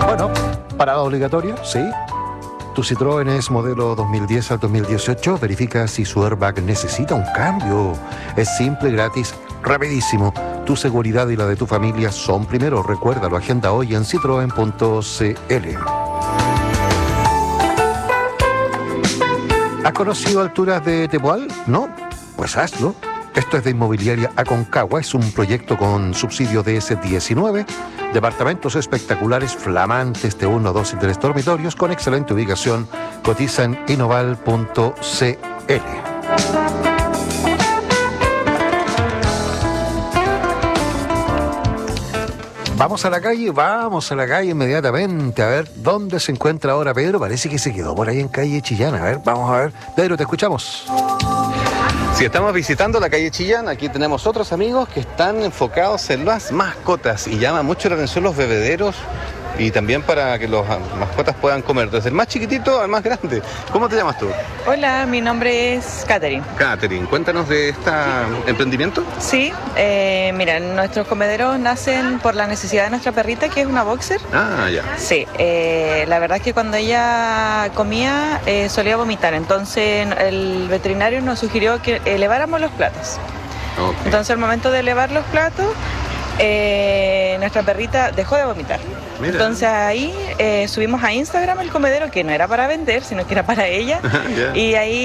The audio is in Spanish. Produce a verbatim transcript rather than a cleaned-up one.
Bueno, parada obligatoria, sí. Tu Citroën es modelo dos mil diez al dos mil dieciocho. Verifica si su airbag necesita un cambio. Es simple, gratis, rapidísimo. Tu seguridad y la de tu familia son primero. Recuérdalo, agenda hoy en citroen punto c l. ¿Has conocido alturas de Tepual? ¿No? Pues hazlo. Esto es de Inmobiliaria Aconcagua, es un proyecto con subsidio D S diecinueve, departamentos espectaculares, flamantes de uno, dos y tres dormitorios con excelente ubicación. Cotiza en inoval punto c l. Vamos a la calle, vamos a la calle inmediatamente a ver dónde se encuentra ahora Pedro. Parece que se quedó por ahí en calle Chillán. A ver, vamos a ver. Pedro, te escuchamos. Si estamos visitando la calle Chillán, aquí tenemos otros amigos que están enfocados en las mascotas y llama mucho la atención los bebederos y también para que las mascotas puedan comer, desde el más chiquitito al más grande. ¿Cómo te llamas tú? Hola, mi nombre es Catherine. Catherine, cuéntanos de este emprendimiento. Sí, eh, mira, nuestros comederos nacen por la necesidad de nuestra perrita, que es una boxer. Ah, ya. Sí, eh, la verdad es que cuando ella comía eh, solía vomitar, entonces el veterinario nos sugirió que eleváramos los platos. Okay. Entonces al momento de elevar los platos, eh, nuestra perrita dejó de vomitar. Mira. Entonces ahí eh, subimos a Instagram el comedero, que no era para vender, sino que era para ella. Yeah. Y ahí